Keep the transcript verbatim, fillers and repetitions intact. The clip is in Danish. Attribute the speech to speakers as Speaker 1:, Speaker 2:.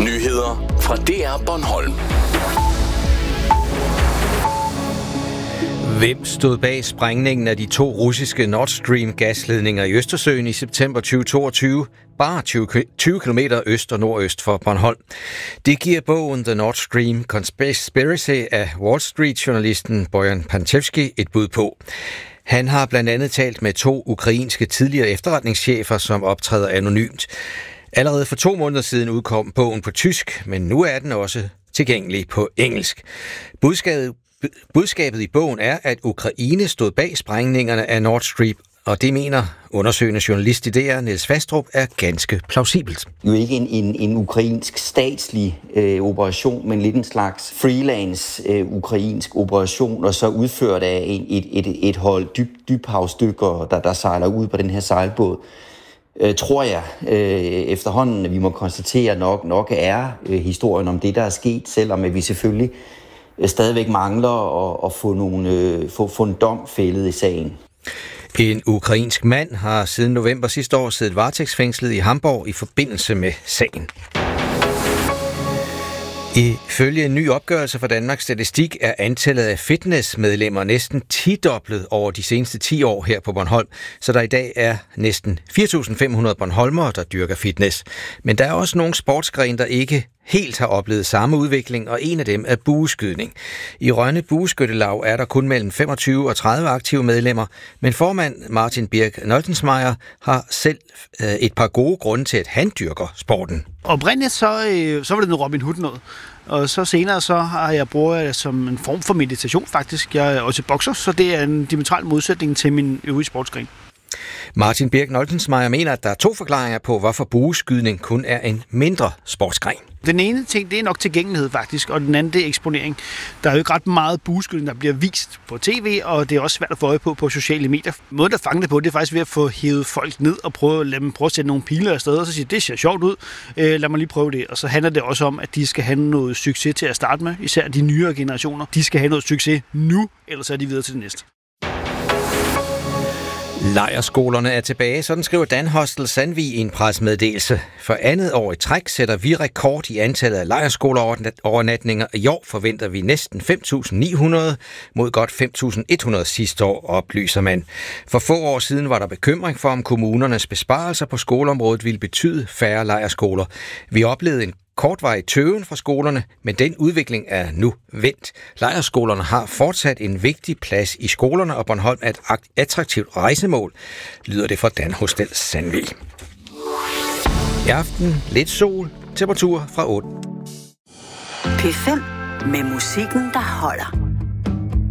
Speaker 1: Nyheder fra D R Bornholm.
Speaker 2: Hvem stod bag sprængningen af de to russiske Nord Stream gasledninger i Østersøen i september tyve toogtyve, bare tyve kilometer øst og nordøst for Bornholm? Det giver bogen The Nord Stream Conspiracy af Wall Street-journalisten Bojan Pantevski et bud på. Han har blandt andet talt med to ukrainske tidligere efterretningschefer, som optræder anonymt. Allerede for to måneder siden udkom bogen på tysk, men nu er den også tilgængelig på engelsk. Budskabet Budskabet i bogen er, at Ukraine stod bag sprængningerne af Nord Stream, og det mener undersøgende journalist i D R, Niels Fastrup, er ganske plausibelt.
Speaker 3: Jo ikke en, en, en ukrainsk statslig øh, operation, men lidt en slags freelance øh, ukrainsk operation, og så udført af en, et, et, et hold dyb, dybhavsdykkere, der, der sejler ud på den her sejlbåd. Øh, tror jeg øh, efterhånden, at vi må konstatere nok, nok er øh, historien om det, der er sket, selvom at vi selvfølgelig stadigvæk mangler at, at få, nogle, øh, få, få en dom fældet i sagen.
Speaker 2: En ukrainsk mand har siden november sidste år siddet varetægtsfængslet i Hamborg i forbindelse med sagen. Ifølge en ny opgørelse fra Danmarks Statistik er antallet af fitnessmedlemmer næsten tidoblet over de seneste ti år her på Bornholm, så der i dag er næsten fire tusind fem hundrede bornholmere, der dyrker fitness. Men der er også nogle sportsgrene, der ikke helt har oplevet samme udvikling, og en af dem er bueskydning. I Rønne Bueskyttelaug er der kun mellem femogtyve og tredive aktive medlemmer, men formand Martin Birk Noltensmeyer har selv et par gode grunde til, at han dyrker sporten.
Speaker 4: Oprindeligt så, så var det noget Robin Hood noget, og så senere så har jeg brugt det som en form for meditation faktisk. Jeg er også bokser, så det er en diametral modsætning til min øvrige sportsgren.
Speaker 2: Martin Birk Noltensmeyer mener, at der er to forklaringer på, hvorfor bueskydning kun er en mindre sportsgren.
Speaker 4: Den ene ting, det er nok tilgængelighed faktisk, og den anden, det er eksponering. Der er jo ikke ret meget bueskydning, der bliver vist på tv, og det er også svært at få øje på på sociale medier. Måden, der fanger det på, det er faktisk ved at få hævet folk ned og prøve at lade dem prøve at sætte nogle piler afsted, og så sige, det ser sjovt ud, øh, lad mig lige prøve det. Og så handler det også om, at de skal have noget succes til at starte med, især de nyere generationer. De skal have noget succes nu, ellers er de videre til det næste.
Speaker 2: Lejrskolerne er tilbage, sådan skriver Dan Hostel Sandvig i en pressemeddelelse. For andet år i træk sætter vi rekord i antallet af lejrskoleovernatninger. I år forventer vi næsten fem tusind ni hundrede mod godt fem tusind et hundrede sidste år, oplyser man. For få år siden var der bekymring for, om kommunernes besparelser på skoleområdet ville betyde færre lejrskoler. Vi oplevede en kortvarig tøven fra skolerne, men den udvikling er nu vendt. Lejrskolerne har fortsat en vigtig plads i skolerne, og Bornholm er et attraktivt rejsemål, lyder det fra Dan Hostel Sandvig. I aften lidt sol, temperatur fra otte.
Speaker 5: P fem med musikken, der holder.